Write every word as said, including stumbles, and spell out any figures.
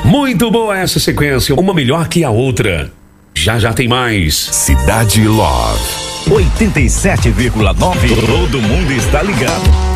Muito boa essa sequência, uma melhor que a outra. Já já tem mais. Cidade Love oitenta e sete vírgula nove. Todo mundo está ligado.